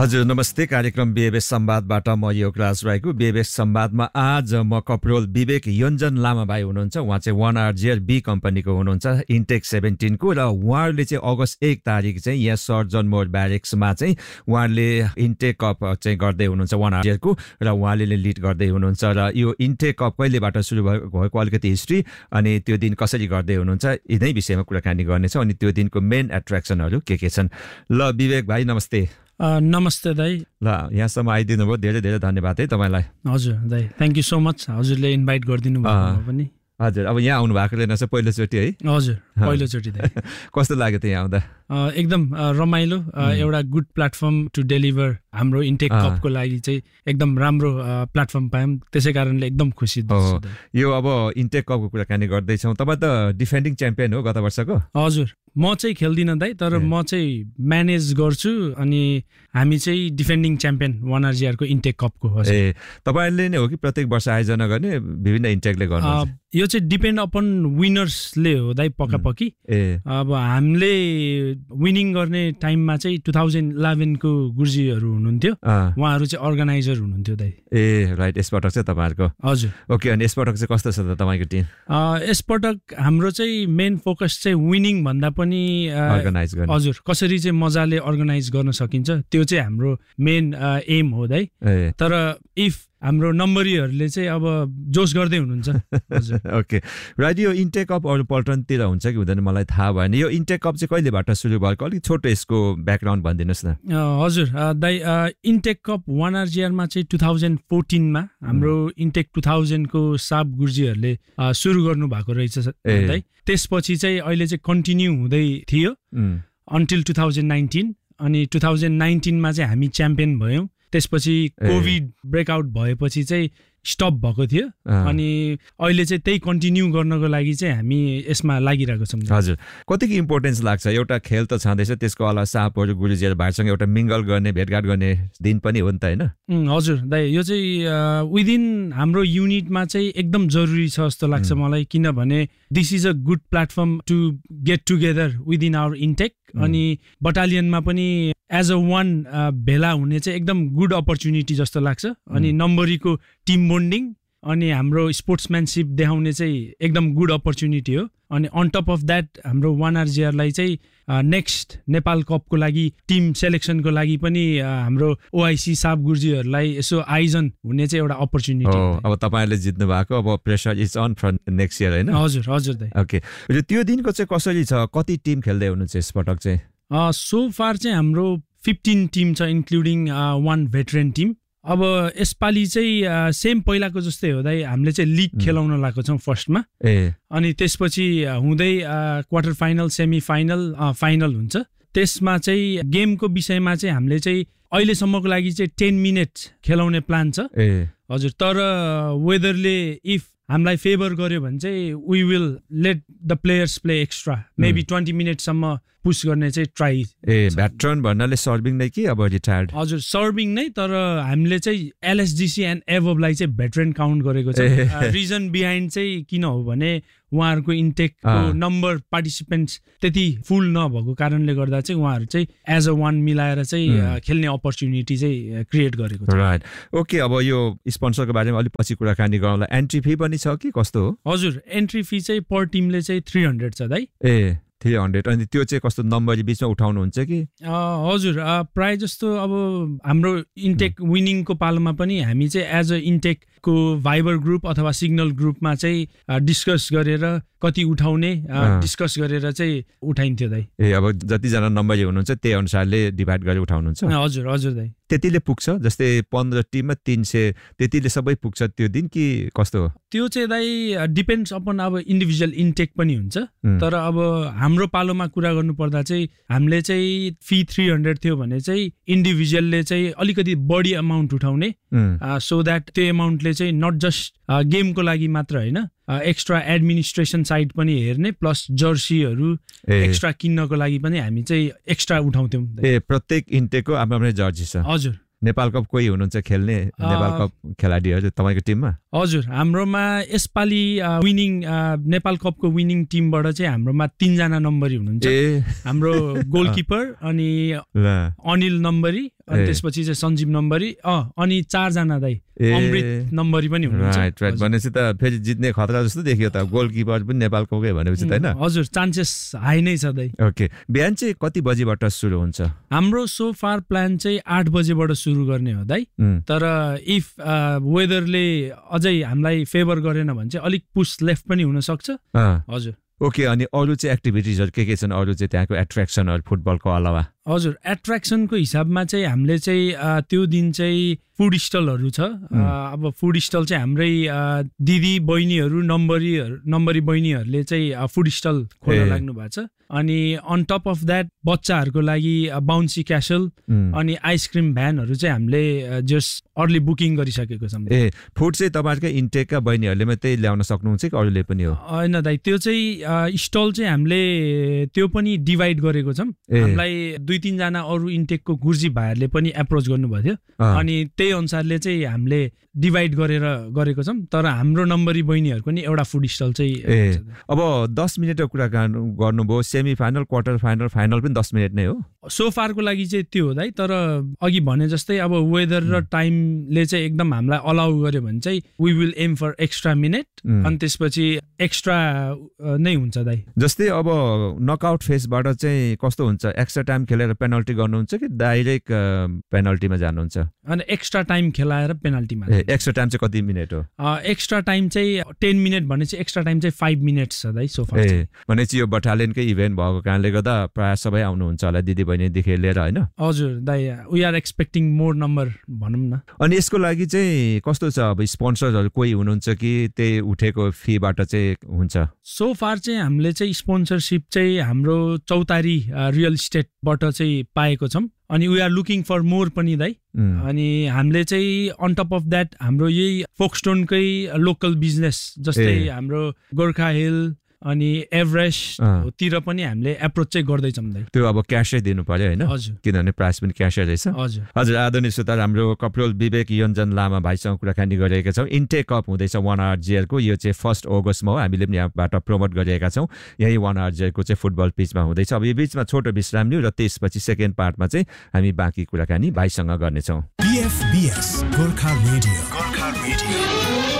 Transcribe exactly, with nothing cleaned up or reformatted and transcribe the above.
हजुर नमस्ते। कार्यक्रम बिहेबेस संवादबाट म योगराज राईको। बिहेबेस संवादमा आज म कपरोल विवेक योन्जन लामा भाइ हुनुहुन्छ। उहाँ चाहिँ वान आरजिआर बी कम्पनीको हुनुहुन्छ, इन्टेक सेभेन्टिन को, र उहाँहरूले चाहिँ अगस्त एक तारिक चाहिँ यहाँ सर जन मोर ब्यारेक्समा चाहिँ उहाँले इन्टेक कप चाहिँ गर्दै हुनुहुन्छ वान आरजिआरको, र उहाँले लिड गर्दै हुनुहुन्छ। र यो इन्टेक कप कहिलेबाट सुरु भएको अलिकति हिस्ट्री अनि त्यो दिन कसरी गर्दै हुनुहुन्छ यिनै विषयमा कुराकानी गर्नेछौँ, अनि त्यो दिनको मेन एट्र्याक्सनहरू के के छन्। ल विवेक भाइ नमस्ते। नमस्ते दाइ। ल यहाँसम्म आइदिनु भयो, धेरै धेरै धन्यवाद है तपाईँलाई। हजुर दाइ, थ्याङ्क यू सो मच। हजुरले इन्भाइट गरिदिनु भयो पनि। हजुर अब यहाँ आउनु भएको रहेछ पहिलोचोटि है? हजुर पहिलोचोटि दाइ। कस्तो लाग्यो त यहाँ आउँदा? एकदम रमाइलो, एउटा गुड प्लेटफर्म टु डेलिभर हाम्रो इन्टेक कपको लागि चाहिँ एकदम राम्रो प्लेटफर्म पायौँ, त्यसै कारणले एकदम खुसी छु। यो अब इन्टेक कपको कुराकानी गर्दैछौँ, तपाईँ त डिफेन्डिङ च्याम्पियन हो गत वर्षको। हजुर म चाहिँ खेल्दिनँ दाइ, तर म चाहिँ म्यानेज गर्छु, अनि हामी चाहिँ डिफेन्डिङ च्याम्पियन वान आरजिआरको इन्टेक कपको हो। ए तपाईँले नै हो कि प्रत्येक वर्ष आयोजना गर्ने विभिन्न इन्टेकले गर्नुहुन्छ? यो चाहिँ डिपेन्ड अपन विनर्सले हो दाइ पक्कापक्की। अब हामीले विनिङ गर्ने टाइममा चाहिँ टु थाउजन्ड इलेभेनको गुरुजीहरू हुनुहुन्थ्यो, उहाँहरू चाहिँ अर्गनाइजर हुनुहुन्थ्यो दाइ। ए राइट, यसपटक चाहिँ तपाईँहरूको? हजुर। ओके, अनि यसपटक चाहिँ कस्तो छ त तपाईँको टिम? यसपटक हाम्रो चाहिँ मेन फोकस चाहिँ विनिङ भन्दा पनि अर्गनाइज गर्ने। हजुर, कसरी चाहिँ मजाले अर्गनाइज गर्न सकिन्छ त्यो चाहिँ हाम्रो मेन एम हो दाइ। तर इफ हाम्रो नम्बरीहरूले चाहिँ अब जोस गर्दै हुनुहुन्छ। Okay right. यो इन्टेक कप अरू पल्टनतिर हुन्छ कि हुँदैन मलाई थाहा भएन। यो इन्टेक कप चाहिँ कहिलेबाट सुरु भएको, अलिक छोटो यसको ब्याकग्राउन्ड भनिदिनुहोस् न। हजुर दाइ, इन्टेक कप वान आरजिआरमा चाहिँ टु थाउजन्ड फोर्टिनमा हाम्रो इन्टेक टु थाउजन्डको साप गुरुजीहरूले सुरु गर्नु भएको रहेछ दाइ। त्यसपछि चाहिँ अहिले चाहिँ कन्टिन्यू हुँदै थियो अन्टिल टु थाउजन्ड नाइन्टिन, अनि टु थाउजन्ड नाइन्टिनमा चाहिँ हामी च्याम्पियन भयौँ। त्यसपछि कोभिड ब्रेकआउट भएपछि चाहिँ स्टप भएको थियो, अनि अहिले चाहिँ त्यही कन्टिन्यू गर्नको लागि चाहिँ हामी यसमा लागिरहेको छौँ। हजुर, कतिको इम्पोर्टेन्स लाग्छ? एउटा खेल त छँदैछ, त्यसको अलावा सापहरू गुरुजीहरू भाइसँग एउटा मिङ्गल गर्ने भेटघाट गर्ने दिन पनि हो नि त होइन? हजुर दाइ, यो चाहिँ विदिन हाम्रो युनिटमा चाहिँ एकदम जरुरी छ जस्तो लाग्छ मलाई, किनभने this is a good platform to get together within our intake, अनि बटालियनमा पनि एज अ वान भेला हुने चाहिँ एकदम गुड अपर्च्युनिटी जस्तो लाग्छ। अनि नम्बरीको टिम बोन्डिङ अनि हाम्रो स्पोर्ट्सम्यानसिप देखाउने चाहिँ एकदम गुड अपर्च्युनिटी हो। अनि अन टप अफ द्याट हाम्रो वान आरजिआरलाई चाहिँ नेक्स्ट नेपाल कपको लागि टिम सेलेक्सनको लागि पनि हाम्रो ओआइसी साप गुरुजीहरूलाई यसो आयोजन हुने चाहिँ एउटा अपर्च्युनिटी हो। अब तपाईँहरूले जित्नु भएको, अब pressure is an for next year होइन? हजुर हजुर दाइ। ओके, त्यो दिनको चाहिँ कसरी छ? कति टिम खेल्दै हुनुहुन्छ यसपटक चाहिँ? सो फार चाहिँ हाम्रो फिफ्टिन टिम छ, इन्क्लुडिङ वान भेटरेन टिम। अब यसपालि चाहिँ सेम पहिलाको जस्तै हो दाइ, हामीले चाहिँ लिग खेलाउन लागेको छौँ फर्स्टमा, अनि त्यसपछि हुँदै quarter final, semi final, final हुन्छ। त्यसमा चाहिँ गेमको विषयमा चाहिँ हामीले चाहिँ अहिलेसम्मको लागि चाहिँ टेन मिनट खेलाउने प्लान छ। हजुर, तर वेदरले इफ हामीलाई फेभर गर्यो भने चाहिँ we will let the players play extra, maybe twenty मिनटसम्म पुस गर्ने चाहिँ ट्राई। ए भेटरन भन्नाले सर्भिङ नै कि अब रिटायर्ड? हजुर सर्भिङ नै, तर हामीले चाहिँ एलएसजिसी एन्ड एभोबलाई चाहिँ भेटरन काउन्ट गरेको छ। रिजन बिहाइन्ड चाहिँ किन हो भने उहाँहरूको इन्टेकको नम्बर पार्टिसिपेन्ट्स त्यति फुल नभएको कारणले गर्दा चाहिँ उहाँहरू चाहिँ एज अ वान मिलाएर चाहिँ खेल्ने अपर्च्युनिटी चाहिँ क्रिएट गरेको छ। Right, okay. अब यो स्पोन्सरको बारेमा अलिक पछि कुराकानी गरौँला। एन्ट्री फी पनि छ कि कस्तो हो? हजुर, एन्ट्री फी चाहिँ पर टिमले चाहिँ थ्री हन्ड्रेड छ दाइ। ए थ्री हन्ड्रेड, अनि त्यो चाहिँ कस्तो नम्बरी बिचमा उठाउनुहुन्छ कि? हजुर, प्राय जस्तो अब हाम्रो इन्टेक विनिङको पालोमा पनि हामी चाहिँ एज अ इन्टेकको भाइबर ग्रुप अथवा सिग्नल ग्रुपमा चाहिँ डिस्कस गरेर कति उठाउने डिस्कस गरेर चाहिँ उठाइन्थ्यो दाइ। ए अब जतिजना नम्बरी हुनुहुन्छ त्यही अनुसारले डिभाइड गरेर उठाउनुहुन्छ? हजुर हजुर दाइ। त्यतिले पुग्छ? जस्तै पन्ध्र टिममा तिन सय त्यतिले सबै पुग्छ त्यो दिन कि कस्तो हो? त्यो चाहिँ दाइ डिपेन्ड्स अपन अब इन्डिभिजुअल इन्टेक पनि हुन्छ, तर अब हाम्रो पालोमा कुरा गर्नु पर्दा चाहिँ हामीले चाहिँ फी थ्री हन्ड्रेड थियो भने चाहिँ इन्डिभिजुअलले चाहिँ अलिकति बढी अमाउन्ट उठाउने, सो द्याट त्यो अमाउन्टले चाहिँ नट जस्ट गेमको लागि मात्र होइन, एक्स्ट्रा एडमिनिस्ट्रेसन साइड पनि हेर्ने, प्लस जर्सीहरू एक्स्ट्रा किन्नको लागि पनि हामी चाहिँ एक्स्ट्रा उठाउँथ्यौँ। ए प्रत्येक इन्टेकको आफ्नो आफ्नो जर्सी छ? हजुर। नेपाल कप कोही हुनुहुन्छ खेल्ने नेपाल कप खेलाडीहरू तपाईँको टिममा? हजुर, हाम्रोमा यसपालि विनिङ नेपाल कपको विनिङ टिमबाट चाहिँ हाम्रोमा तीनजना नम्बरी हुनुहुन्छ। हाम्रो गोलकिपर अनि अनिल नम्बरी अनि त्यसपछि चाहिँ सञ्जीव नम्बरी अ अनि चारजना दाइ अमृत नम्बरी पनि हुनुहुन्छ। राइट राइट भनेपछि त फेरि जित्ने खतरा जस्तो देखियो त, गोलकिपर पनि नेपालकोकै भनेपछि त हैन? हजुर, चान्सेस हाई नै छ दाइ। ओके, बिहान चाहिँ कति बजेबाट सुरु हुन्छ? हाम्रो सो फार प्लान चाहिँ आठ बजेबाट सुरु गर्ने हो दाइ, तर इफ वेदरले अझै हामीलाई फेभर गरेन भने चाहिँ अलिक पुस लेफ्ट पनि हुन सक्छ। हजुर। ओके, अनि अरू चाहिँ एक्टिभिटिजहरू के के छन्, अरू चाहिँ त्यहाँको एट्र्याक्सनहरू फुटबलको अलावा? हजुर, एट्र्याक्सनको हिसाबमा चाहिँ हामीले चाहिँ त्यो दिन चाहिँ फुड स्टलहरू छ। अब फुड स्टल चाहिँ हाम्रै दिदी बहिनीहरू नम्बरीहरू नम्बरी बहिनीहरूले चाहिँ फुड स्टल खोल्न लाग्नु भएको छ। अनि अन टप अफ द्याट बच्चाहरूको लागि बााउन्सी क्यासल अनि आइसक्रिम भ्यानहरू चाहिँ हामीले जस्ट अर्ली बुकिङ गरिसकेको छौँ। ए, फुड चाहिँ तपाईँहरूकै इन्टेकका बहिनीहरूले मात्रै ल्याउन सक्नुहुन्छ कि अरूले पनि हो? होइन दाइ, त्यो चाहिँ स्टल चाहिँ हामीले त्यो पनि डिभाइड गरेको छौँ। हामीलाई दुई तिनजना अरू इन्टेकको गुर्जी भाइहरूले पनि एप्रोच गर्नुभएको थियो, अनि त्यही अनुसारले चाहिँ हामीले डिभाइड गरेर गरेको छौँ। तर हाम्रो नम्बरी बहिनीहरूको नि एउटा फुड स्टल चाहिँ। ए, अब दस मिनटको कुरा गर्नुभयो, semi final, quarter final, final पनि दस मिनट नै हो? सो फारको लागि चाहिँ त्यो हो दाइ, तर अघि भने जस्तै अब वेदर र टाइमले चाहिँ एकदम हामीलाई अलाउ गर्यो भने चाहिँ we will am for extra minute, अनि त्यसपछि एक्स्ट्रा नै हुन्छ दाइ। जस्तै अब नकआउट फेजबाट चाहिँ कस्तो हुन्छ, एक्स्ट्रा टाइम खेलेर पेनल्टी गर्नुहुन्छ कि डाइरेक्ट पेनल्टीमा जानुहुन्छ? अनि एक्स्ट्रा टाइम खेलाएर पेनल्टीमा। एक्स्ट्रा टाइम चाहिँ कति मिनट हो? एक्स्ट्रा टाइम चाहिँ टेन मिनट भने चाहिँ एक्स्ट्रा टाइम चाहिँ फाइभ मिनट्स छ दाइ सो फार। ए, भनेपछि यो बटालियनकै इभेन्ट भएको कारणले गर्दा प्रायः सबै आउनुहुन्छ होला, दिदी बहिनीदेखि लिएर, होइन? हजुर दाइ, we are expecting more number भनौँ न। अनि यसको लागि चाहिँ कस्तो छ, अब स्पोन्सरहरू कोही हुनुहुन्छ कि त्यही उठेको फीबाट चाहिँ हुन्छ? सो फार चाहिँ हामीले चाहिँ स्पोन्सरसिप चाहिँ हाम्रो चौतारी रियल इस्टेटबाट चाहिँ पाएको छौँ, अनि we are looking for more पनि दाइ। अनि हामीले चाहिँ अन टप अफ द्याट हाम्रो यही फोक्सटोनकै लोकल बिजनेस जस्तै हाम्रो गोर्खा हिल अनि एभरेस्टतिर पनि हामीले एप्रोच चाहिँ गर्दैछौँ दाइ। त्यो अब क्यासै दिनु पर्यो होइन? हजुर, किनभने प्राइस पनि क्यासै रहेछ। हजुर हजुर। आदरणीय श्रोता, हाम्रो कप्रोल विवेक योन्जन लामा भाइसँग कुराकानी गरिरहेका छौँ। इन्टेक कप हुँदैछ वान आवर जियरको, यो चाहिँ फर्स्ट अगस्तमा हो, हामीले पनि यहाँबाट प्रमोट गरिरहेका छौँ। यही वान आवर जियरको चाहिँ फुटबल पिचमा हुँदैछ। अब यो बिचमा छोटो विश्राम लिउँ र त्यसपछि सेकेन्ड पार्टमा चाहिँ हामी बाँकी कुराकानी भाइसँग गर्नेछौँ।